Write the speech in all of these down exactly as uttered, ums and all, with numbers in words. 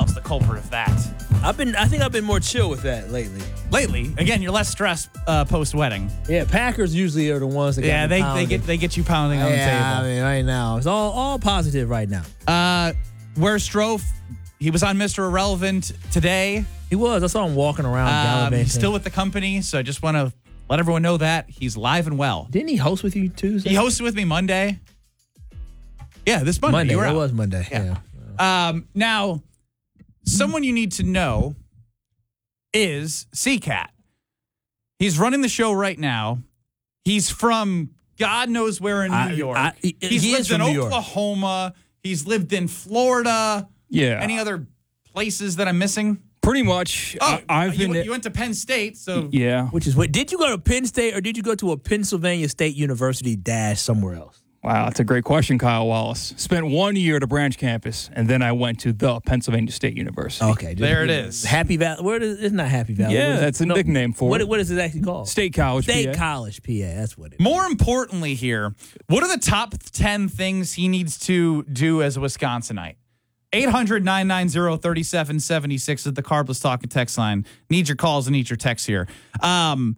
Kyle's the culprit of that. I've been. I think I've been more chill with that lately. Lately, again, you're less stressed uh, post wedding. Yeah, Packers usually are the ones that. Yeah, got they pounded. they get they get you pounding on yeah, the table. I mean, right now it's all all positive right now. Uh, where's Strofe? He was on Mister Irrelevant today. He was. I saw him walking around. Um, gallivanting. he's still with the company, so I just want to let everyone know that he's live and well. Didn't he host with you Tuesday? He hosted with me Monday. Yeah, this Monday. Monday. You were It out. was Monday. Yeah. Yeah. Um, now, someone you need to know is C-Cat. He's running the show right now. He's from God knows where in New I- York. I- he- He's he is lived from in New York. Oklahoma. He's lived in Florida. Yeah. Any other places that I'm missing? Pretty much. Oh, I, I've you, been. went- you went to Penn State, so yeah. Which is what? Did you go to Penn State or did you go to a Pennsylvania State University dash somewhere else? Wow, that's a great question, Kyle Wallace. Spent one year at a branch campus, and then I went to the Pennsylvania State University. Okay, There it is. Happy Valley. Where is it's not Happy Valley. Yeah, What is it? that's a nickname for what, it. What is it actually called? State College, State P A. College, P A. That's what it is. more importantly here, what are the top ten things he needs to do as a Wisconsinite? eight hundred, nine nine zero, three seven seven six is the Carbless Talk and text line. Need your calls and need your texts here. Um,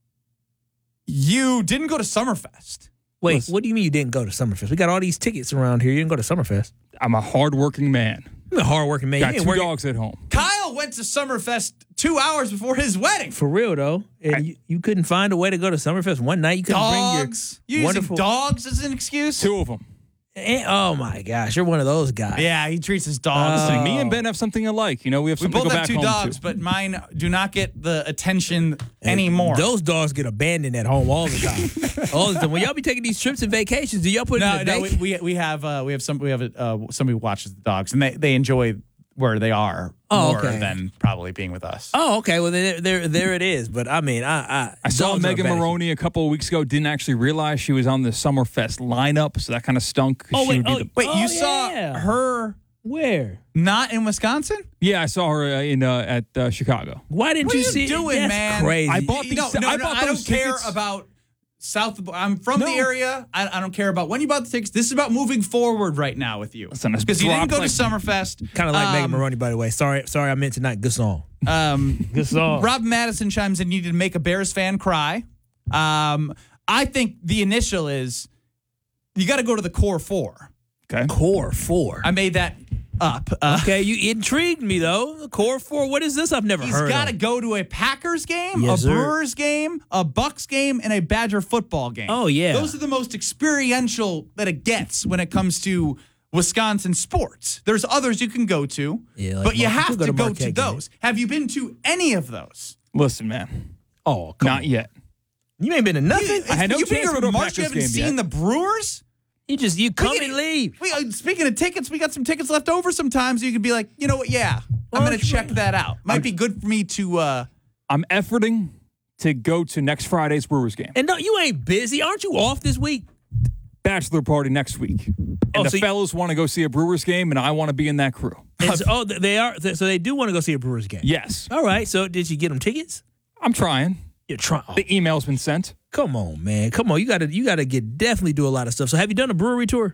you didn't go to Summerfest. Wait, Listen. what do you mean you didn't go to Summerfest? We got all these tickets around here. You didn't go to Summerfest. I'm a hardworking man. You're a hardworking man. Got you two ain't working dogs at home. Kyle went to Summerfest two hours before his wedding. for real though, and you, you couldn't find a way to go to Summerfest one night. You couldn't Dogs. bring You your using wonderful. dogs as an excuse? Two of them. Eh, oh my gosh, you're one of those guys. Yeah, he treats his dogs. Uh, like Me and Ben have something alike. You know, we have we something both to go have back two home dogs, to. but mine do not get the attention And anymore. Those dogs get abandoned at home all the time. all the time. When y'all be taking these trips and vacations, do y'all put No, in the no, day? we, we we have uh, we have some we have uh, somebody who watches the dogs, and they, they enjoy where they are Oh, more okay. than probably being with us. Oh, okay. Well, there, there, there it is. But I mean, I, I, I saw dogs are Megan bad. Maroney a couple of weeks ago. Didn't actually realize she was on the Summerfest lineup, so that kind of stunk. 'cause Oh, she wait, would be oh, the- Wait, Oh, you saw yeah. her Where? not in Wisconsin? yeah, I saw her uh, in uh, at uh, Chicago. Why didn't What are you you see? doing, That's man? Crazy. I bought You these- know, no, I no, bought I don't those care tickets. about South. I'm from the No. area. I, I don't care about when you bought the tickets. This is about moving forward right now with you. Listen, it's Because you didn't dropped go to like- Summerfest. Kind of like Megan Um, Maroney, by the way. Sorry, sorry, I meant to not. Good song. Um, Good song. Rob Madison chimes in, you need to make a Bears fan cry. Um, I think the initial is you got to go to the core four. Okay. Core four. I made that up. Uh, Okay, you intrigued me though. Core four. What is this? I've never He's heard got to of. go to a Packers game, Yes, a sir. Brewers game, a Bucks game, and a Badger football game. Oh, yeah. Those are the most experiential that it gets when it comes to Wisconsin sports. There's others you can go to, Yeah, like but you Mar- you have could go to to go Marquette to game. those. Have you been to any of those? Listen, man, Oh, come not on. yet. You ain't been to nothing. You, I had no you've been chance here to go to a March. You Packers haven't game seen yet. the Brewers. You just you come We and can- leave. We, uh, speaking of tickets, we got some tickets left over sometimes. You could be like, you know what? Yeah, Well, I'm going to it's check right. that out. Might be good for me to. Uh, I'm efforting to go to next Friday's Brewers game. And no, you ain't busy. Aren't you off this week? Bachelor party next week. And Oh, the so you- fellas want to go see a Brewers game, and I want to be in that crew. And so, oh, they are. So they do want to go see a Brewers game. Yes. All right. So did you get them tickets? I'm trying. You're trying. The email's been sent. Come on, man. Come on. You gotta. You gotta get definitely do a lot of stuff. So have you done a brewery tour?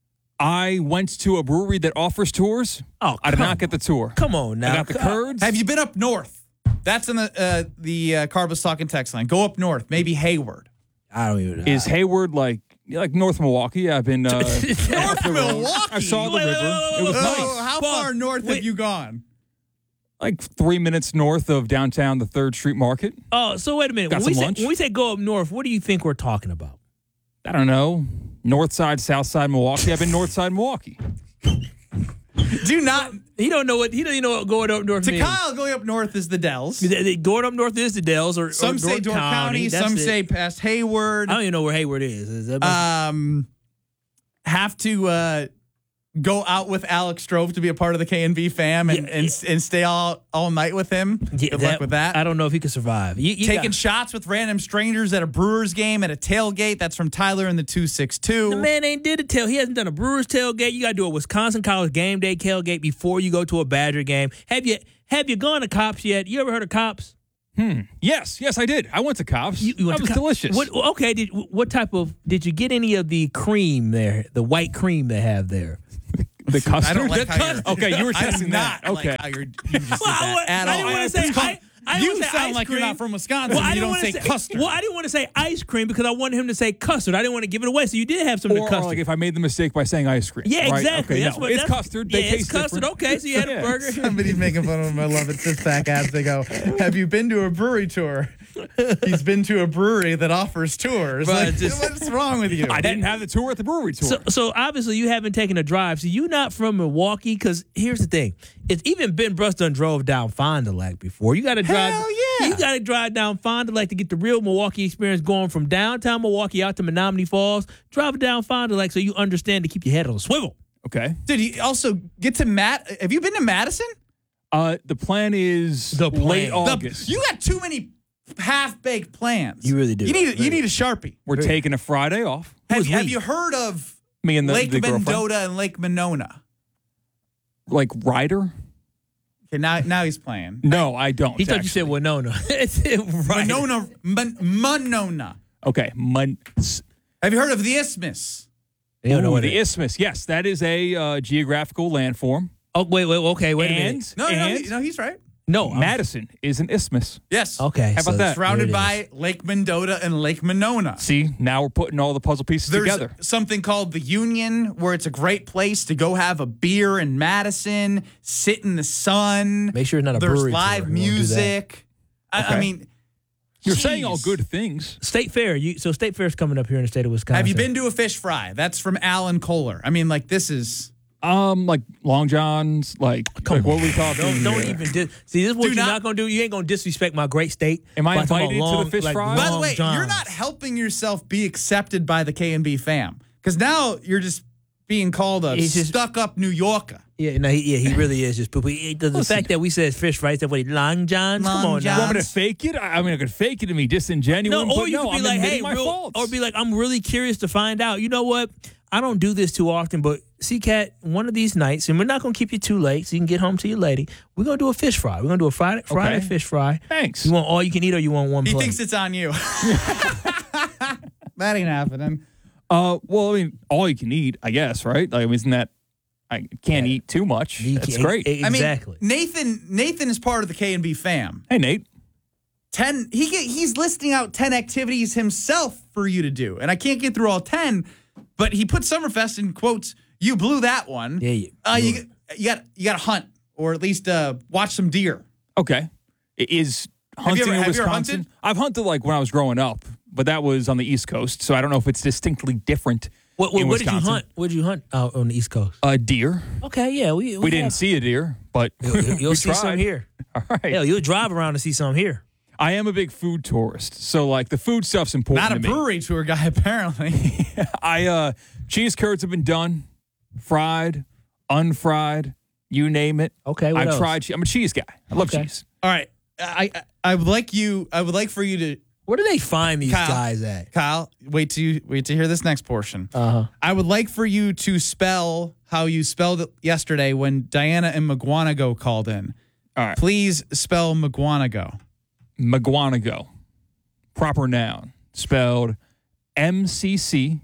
I went to a brewery that offers tours. Oh, I did come not get the tour. Come on now. I got the Come- curds. have you been up north? That's in the uh, the uh, Carbus Talking text line. Go up north, maybe Hayward. I don't even. Is Hayward like like North Milwaukee? I've been uh, North the road. Milwaukee? I saw the Wait, wait, river. wait, wait, It was wait, nice. Oh, how Fuck. far north Wait. have you gone? Like three minutes north of downtown, the Third Street Market. Oh, so wait a minute. Got When we, some say, lunch. when we say go up north, what do you think we're talking about? I don't know. North side, south side, Milwaukee. I've been north side, Milwaukee. Do not. He don't know what he don't even know what going up north To means. Kyle, going up north is the Dells. They- they- Going up north is the Dells, or Some or say Dork Dork County. That's Some it. say past Hayward. I don't even know where Hayward is. Is that Um, have to uh, go out with Alex Strofe to be a part of the K and B fam and, Yeah, and, and stay all, all night with him. Yeah, Good luck with that. I don't know if he could survive. You, you Taking got- shots with random strangers at a Brewers game at a tailgate. That's from Tyler in the two six two. the man ain't did a tail. He hasn't done a Brewers tailgate. You got to do a Wisconsin College game day tailgate before you go to a Badger game. Have you have you gone to Cops yet? You ever heard of Cops? Hmm. Yes, yes, I did. I went to Cops. You, you went that was to Co- delicious. What, okay, did what type of did you get any of the cream there? The white cream they have there. The custard? I don't like The how you're, custard. Okay, you were I do testing not that. like Okay. how you're, you just did Well, I, that wa- at I all. didn't want to It's say. called- I, I didn't you wanna say sound ice like cream. you're not from Wisconsin. Well, I and you didn't don't wanna say custard. Well, I didn't want to say ice cream because I wanted him to say custard. I didn't want to give it away, so you did have some of the Or, or custard. like if I made the mistake by saying ice cream. yeah, right? exactly. Okay, that's no, what it's that's, custard. Yeah, They it's taste custard. different. Okay, so you had Yeah. a burger. Somebody's making fun of him. I love it. Six pack ads. They go, "Have you been to a brewery tour?" He's been to a brewery that offers tours. Right, Like, just- what's wrong with you? I didn't have the tour at the brewery tour. So, so obviously you haven't taken a drive. So you not from Milwaukee? Because here's the thing: it's even Ben Bruss done drove down Fond du Lac before. You got to drive. Hell yeah. You got to drive down Fond du Lac to get the real Milwaukee experience, going from downtown Milwaukee out to Menominee Falls. Drive down Fond du Lac so you understand to keep your head on a swivel. okay. Did he also get to Matt? Have you been to Madison? Uh, the plan is The plan. late The- August. The, you got too many half-baked plans. You really do. You need, Really. you need a Sharpie. We're taking a Friday off. Have, was have we? you heard of Me and the, Lake the girlfriend. Mendota and Lake Monona? Like Ryder? Okay, now now he's playing. No, I don't. He thought you said actually. Winona. right. Monona, Mon- Monona. Okay. Mon- Have you heard of the Isthmus? You don't know Ooh, what the it is. isthmus. Yes, that is a uh, geographical landform. Oh wait, wait, okay, wait a and minute. No, no, and he- no, he's right. No, I'm- Madison is an isthmus. Yes. Okay, How about so that? Surrounded there it is. by Lake Mendota and Lake Monona. See, now we're putting all the puzzle pieces There's together. something called the Union, where it's a great place to go have a beer in Madison, sit in the sun. Make sure it's not a There's brewery tour. live You won't do that. music. I, I Okay. mean, You're saying all jeez. good things. State Fair. You so State Fair's coming up here in the state of Wisconsin. Have you been to a fish fry? That's from Alan Kohler. I mean, like this is. Um, like Long John's, like, Come like what on. we talking Don't, don't here? even dis- see. This is what Do you're not- not gonna do. You ain't gonna disrespect my great state. Am I by talking invited about to the long- fish like fry? By the Long way, John's. you're not helping yourself be accepted by the K and B fam, because now you're just being called a He's just- stuck-up New Yorker. Yeah, no, he, yeah, he really is just poopy. He- The, the Listen. fact that we said fish fries, that what he Long John's. Long Come on, You now. want me to John's. fake it? I I mean, I could fake it to be disingenuous. No, or but you no, could be I'm like, admitting hey, my real, faults. or be like, I'm really curious to find out. You know what? I don't do this too often, but C-Cat, one of these nights, and we're not going to keep you too late so you can get home to your lady. We're going to do a fish fry. We're going to do a Friday, Friday Okay. fish fry. Thanks. You want all you can eat or you want one He plate? thinks it's on you. That ain't happening. Uh, well, I mean, all you can eat, I guess, right? Like, I mean, isn't that? I can't eat too much. You That's can- great. e- I mean, Exactly. Nathan. Nathan is part of the K and B fam. Hey, Nate. ten he get, he's listing out ten activities himself for you to do, and I can't get through all ten, but he put Summerfest in quotes. You blew that one. Yeah, you uh, blew you, you got you got to hunt, or at least uh, watch some deer. Okay. I- Is you hunting ever- in have you ever Wisconsin? hunted? I've hunted like when I was growing up, but that was on the East Coast, so I don't know if it's distinctly different. What, what, in what did you Wisconsin. hunt? What did you hunt out on the East Coast? A deer. Okay, yeah, we We didn't have- see a deer, but You'll, you'll we see tried. some here. All right. Hell, you'll drive around to see some here. I am a big food tourist, so like the food stuff's important Not a to me. brewery tour guy, apparently. I uh cheese curds have been done, fried, unfried, you name it. Okay, what I've else? tried. che- I'm a cheese guy. I love Okay. cheese. All right, I, I I would like you. I would like for you to, Where do they find these Kyle. guys at? Kyle. Wait to you wait to hear this next portion. Uh huh. I would like for you to spell how you spelled it yesterday when Diana and McGuanago called in. All right. Please spell McGuanago. McGuanago. Proper noun. Spelled M C C.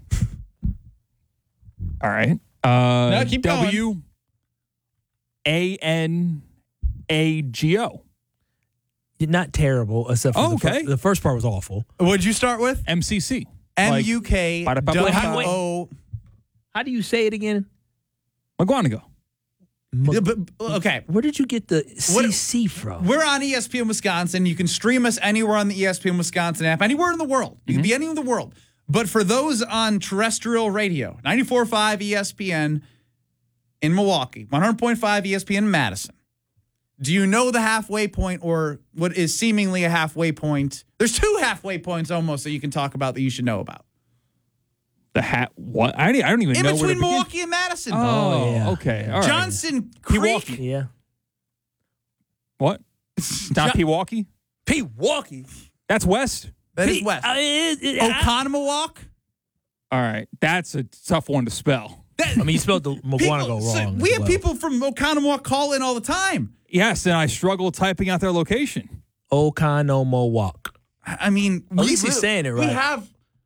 All right. Uh No, keep going. W A N A G O. Not terrible, except for Oh, the, fir- okay. the first part was awful. What'd you start with? M C C. M Like, U K ba-da-ba-ba. W O. How do you say it again? McGuanago. M- Yeah, but- Okay. Where did you get the What- C C from? We're on E S P N Wisconsin. You can stream us anywhere on the E S P N Wisconsin app, anywhere in the world. You can be anywhere in the world. But for those on terrestrial radio, ninety-four point five E S P N in Milwaukee, one hundred point five E S P N in Madison. Do you know the halfway point, or what is seemingly a halfway point? There's two halfway points almost that you can talk about that you should know about. The hat. What? I, I don't even In know where to between begin. Milwaukee and Madison. Oh, yeah. okay. All right. Johnson Creek. Pewaukee. Yeah. What? Not Pewaukee? Pewaukee. That's west? That is west. Uh, it- it- I, Oconomowoc. All right. That's a tough one to spell. I mean, you spelled the People- McGuanago so wrong. we as have well. people from Oconomowoc call in all the time. Yes, and I struggle typing out their location. Oconomowoc. I mean, At least he's saying it We right. have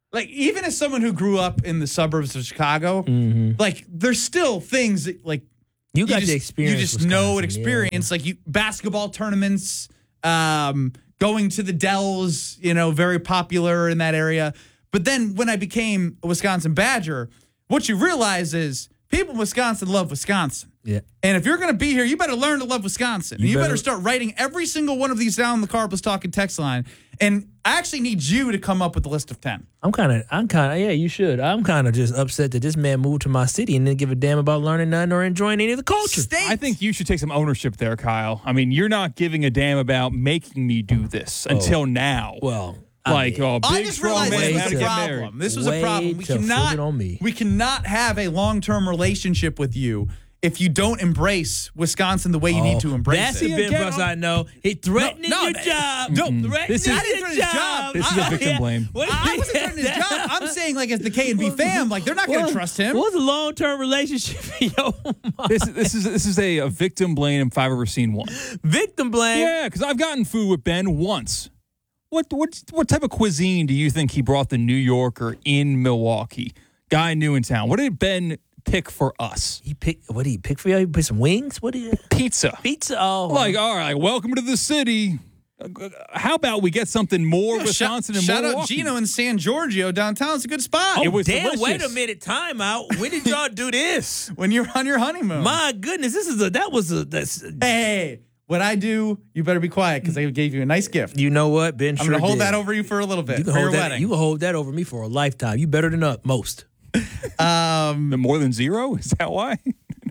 like even as someone who grew up in the suburbs of Chicago, Mm-hmm. like there's still things that, like You got just, the experience. You just Wisconsin, know and yeah. experience, like you basketball tournaments, um, going to the Dells, you know, very popular in that area. But then when I became a Wisconsin Badger, what you realize is people in Wisconsin love Wisconsin. Yeah. And if you're going to be here, you better learn to love Wisconsin. And You you better, better- start writing every single one of these down the Carpus Talking text line. And I actually need you to come up with the list of ten. I'm kind of, I'm kind of, yeah, you should. I'm kind of just upset that this man moved to my city and didn't give a damn about learning nothing or enjoying any of the culture. State. I think you should take some ownership there, Kyle. I mean, you're not giving a damn about making me do this until now. Well, I like, mean, oh, I big just strong realized man this way was had a to to- get married. problem. This was Way a problem. We to flip cannot, it on me. we cannot have a long-term relationship with you if you don't embrace Wisconsin the way you need to embrace That's it. the Ben again, Brooks I'm- I know. He threatening No, no, your that- job. no, threatening This is- your I didn't threaten his job. This is a victim Yeah. blame. What- I wasn't threatening his job. I'm saying, like, as the K and B fam, like, they're not going to What- trust him. What's a long-term relationship in your mind? This, this is this is a, a victim blame if I've ever seen one. Victim blame. Yeah, because I've gotten food with Ben once. What what what type of cuisine do you think he brought the New Yorker in Milwaukee? Guy new in town. What did Ben pick for us? He picked, what did he pick for you? He picked some wings? What did he, Pizza. pizza? Oh. Like, all right, welcome to the city. Uh, How about we get something more Yo, Wisconsin shout, and shout Milwaukee? out Gino in San Giorgio downtown. It's a good spot. oh, it was damn, wait a delicious. minute. Time out. When did y'all do this? When you're on your honeymoon. My goodness, this is a, that was a, that's, Hey, what I do, you better be quiet because I gave you a nice gift. you know what? Ben I'm sure going to hold did. that over you for a little bit You can for your hold that, wedding. you can hold that over me for a lifetime. You better than up most. um, More than zero? Is that why?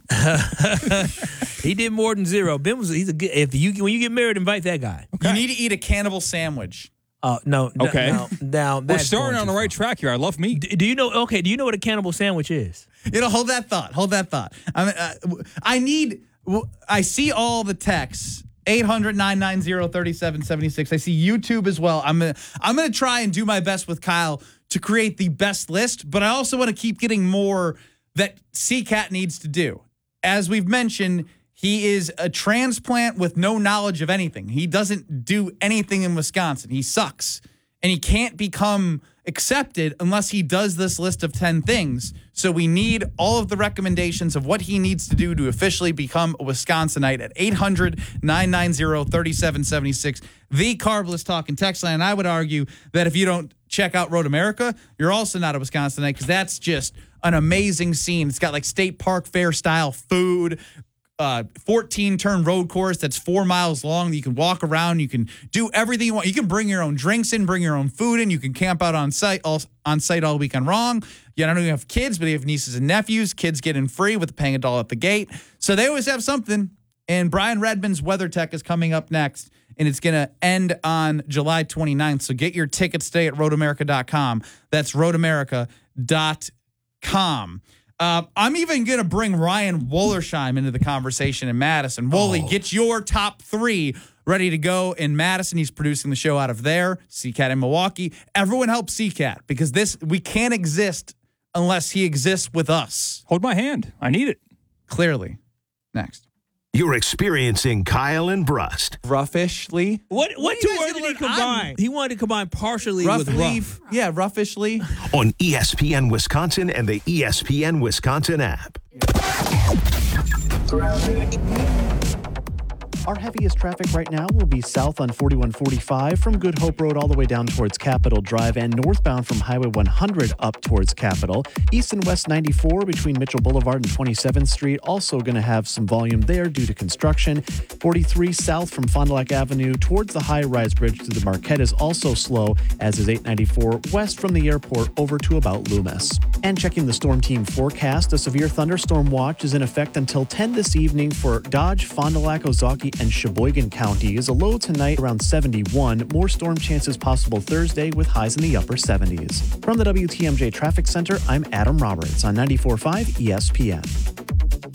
He did more than zero. Ben was he's a good. If you when you get married, invite that guy. You need to eat a cannibal sandwich. Uh, no. n- Okay. Now, now We're that's starting going on the too right far. track here. I love meat. D- Do you know? Okay. Do you know what a cannibal sandwich is? You know, hold that thought. Hold that thought. I mean, uh, w- I need. w- I see all the texts. eight hundred, nine nine zero, three seven seven six. I see YouTube as well. I'm gonna. I'm gonna try and do my best with Kyle to create the best list, but I also want to keep getting more that C CAT needs to do. As we've mentioned, he is a transplant with no knowledge of anything. He doesn't do anything in Wisconsin. He sucks. And he can't become accepted unless he does this list of ten things. So we need all of the recommendations of what he needs to do to officially become a Wisconsinite at eight hundred, nine nine zero, three seven seven six. The Carbless Talking text line. And I would argue that if you don't check out Road America, you're also not a Wisconsinite because that's just an amazing scene. It's got like state park fair style food, uh, fourteen turn road course that's four miles long. You can walk around. You can do everything you want. You can bring your own drinks in, bring your own food in. You can camp out on site all on site all weekend long. You don't even have kids, but you have nieces and nephews. Kids get in free with paying a dollar at the gate. So they always have something. And Brian Redmond's Weather Tech is coming up next, and it's going to end on July twenty-ninth. So get your tickets today at road america dot com. That's road america dot com. Uh, I'm even going to bring Ryan Wollersheim into the conversation in Madison. Wooly, Oh. get your top three ready to go in Madison. He's producing the show out of there. C CAT in Milwaukee. Everyone help C CAT because this we can't exist unless he exists with us. Hold my hand. I need it. Clearly. Next. You're experiencing Kyle and Brust. Roughishly. What what you two guys words did he gonna learn? I'm- combine? He wanted to combine partially with Roughly. rough. Yeah, roughishly. On E S P N Wisconsin and the E S P N Wisconsin app. Our heaviest traffic right now will be south on forty-one forty-five from Good Hope Road all the way down towards Capitol Drive and northbound from Highway one hundred up towards Capitol. East and West ninety-four between Mitchell Boulevard and twenty-seventh Street also going to have some volume there due to construction. forty-three south from Fond du Lac Avenue towards the high-rise bridge to the Marquette is also slow, as is eight ninety-four west from the airport over to about Loomis. And checking the Storm Team forecast, a severe thunderstorm watch is in effect until ten this evening for Dodge, Fond du Lac, Ozaukee, and Sheboygan counties. A low tonight around seventy-one. More storm chances possible Thursday with highs in the upper seventies. From the W T M J Traffic Center, I'm Adam Roberts on ninety-four point five E S P N.